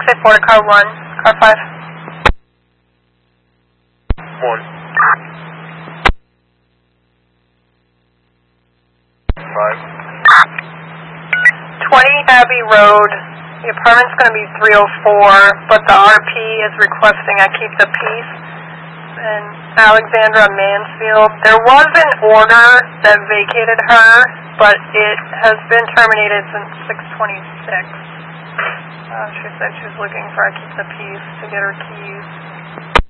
684 to car 1, car 5. 1. 5. 20 Abbey Road. The apartment's going to be 304, but the RP is requesting I keep the peace. And Alexandra Mansfield. There was an order that vacated her, but it has been terminated since 6/26. She said she was looking for I keep the peace to get her keys.